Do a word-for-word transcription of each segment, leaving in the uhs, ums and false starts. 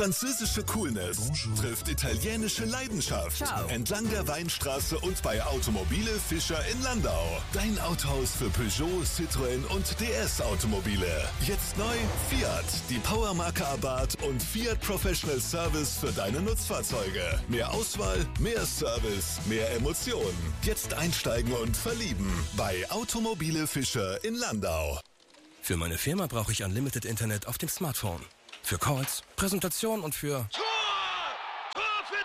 Französische Coolness Bonjour. trifft italienische Leidenschaft. Ciao. Entlang der Weinstraße und bei Automobile Fischer in Landau. Dein Autohaus für Peugeot, Citroën und D S-Automobile. Jetzt neu Fiat, die Powermarke Abarth und Fiat Professional Service für deine Nutzfahrzeuge. Mehr Auswahl, mehr Service, mehr Emotionen. Jetzt einsteigen und verlieben bei Automobile Fischer in Landau. Für meine Firma brauche ich Unlimited Internet auf dem Smartphone. Für Calls, Präsentation und für... Tor! Tor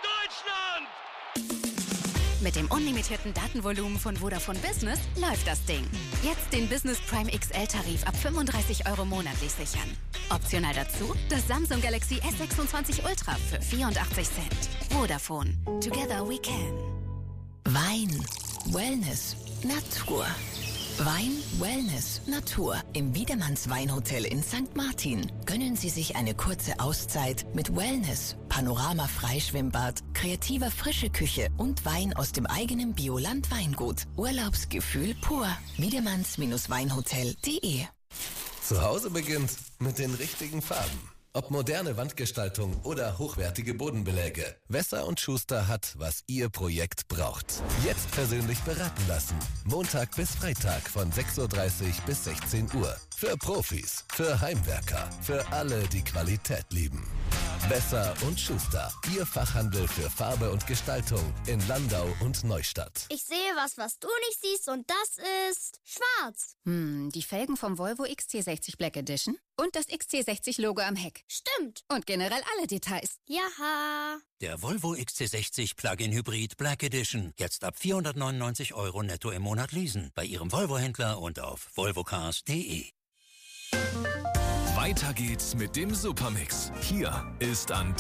für Deutschland! Mit dem unlimitierten Datenvolumen von Vodafone Business läuft das Ding. Jetzt den Business Prime X L-Tarif ab fünfunddreißig Euro monatlich sichern. Optional dazu das Samsung Galaxy S sechsundzwanzig Ultra für vierundachtzig Cent. Vodafone. Together we can. Wein, Wellness, Natur. Wein, Wellness, Natur. Im Wiedemanns Weinhotel in Sankt Martin gönnen Sie sich eine kurze Auszeit mit Wellness, Panorama-Freischwimmbad, kreativer frische Küche und Wein aus dem eigenen Bioland Weingut. Urlaubsgefühl pur. wiedemanns Weinhotel punkt de. Zu Hause beginnt mit den richtigen Farben. Ob moderne Wandgestaltung oder hochwertige Bodenbeläge. Wesser und Schuster hat, was Ihr Projekt braucht. Jetzt persönlich beraten lassen. Montag bis Freitag von sechs Uhr dreißig bis sechzehn Uhr. Für Profis, für Heimwerker, für alle, die Qualität lieben. Wesser und Schuster. Ihr Fachhandel für Farbe und Gestaltung in Landau und Neustadt. Ich sehe was, was du nicht siehst, und das ist schwarz. Hm, die Felgen vom Volvo X C sechzig Black Edition und das X C sechzig Logo am Heck. Stimmt. Und generell alle Details. Jaha. Der Volvo X C sechzig Plug-in Hybrid Black Edition. Jetzt ab vierhundertneunundneunzig Euro netto im Monat leasen. Bei Ihrem Volvo-Händler und auf volvocars punkt de. Weiter geht's mit dem Supermix. Hier ist an